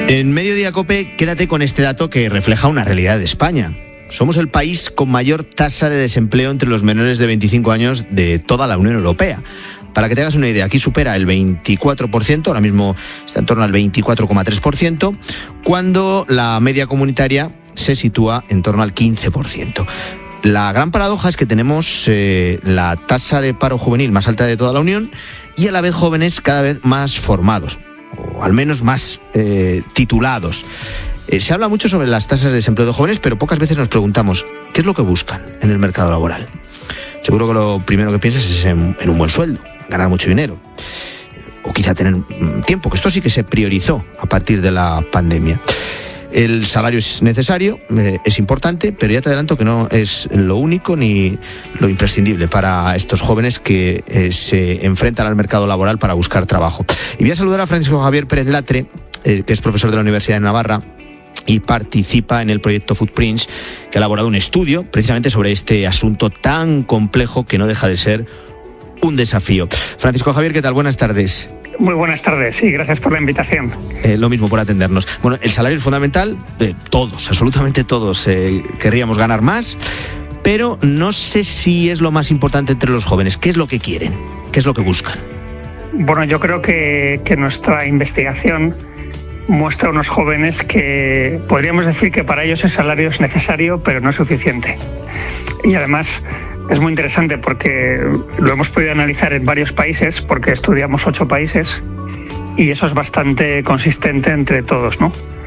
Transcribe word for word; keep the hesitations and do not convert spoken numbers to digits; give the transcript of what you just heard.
En Mediodía COPE, quédate con este dato que refleja una realidad de España. Somos el país con mayor tasa de desempleo entre los menores de veinticinco años de toda la Unión Europea. Para que te hagas una idea, aquí supera el veinticuatro por ciento, ahora mismo está en torno al veinticuatro coma tres por ciento, cuando la media comunitaria se sitúa en torno al quince por ciento. La gran paradoja es que tenemos eh, la tasa de paro juvenil más alta de toda la Unión y a la vez jóvenes cada vez más formados, o al menos más eh, titulados. Eh, se habla mucho sobre las tasas de desempleo de jóvenes, pero pocas veces nos preguntamos ¿qué es lo que buscan en el mercado laboral? Seguro que lo primero que piensas es en, en un buen sueldo, ganar mucho dinero, o quizá tener tiempo, que esto sí que se priorizó a partir de la pandemia. El salario es necesario, eh, es importante, pero ya te adelanto que no es lo único ni lo imprescindible para estos jóvenes que eh, se enfrentan al mercado laboral para buscar trabajo. Y voy a saludar a Francisco Javier Pérez Latre, eh, que es profesor de la Universidad de Navarra y participa en el proyecto Footprints, que ha elaborado un estudio precisamente sobre este asunto tan complejo que no deja de ser un desafío. Francisco Javier, ¿qué tal? Buenas tardes. Muy buenas tardes y gracias por la invitación. Eh, lo mismo, por atendernos. Bueno, el salario es fundamental, eh, todos, absolutamente todos eh, querríamos ganar más, pero no sé si es lo más importante entre los jóvenes. ¿Qué es lo que quieren? ¿Qué es lo que buscan? Bueno, yo creo que, que nuestra investigación muestra a unos jóvenes que podríamos decir que para ellos el salario es necesario, pero no es suficiente. Y además es muy interesante porque lo hemos podido analizar en varios países, porque estudiamos ocho países, y eso es bastante consistente entre todos, ¿no?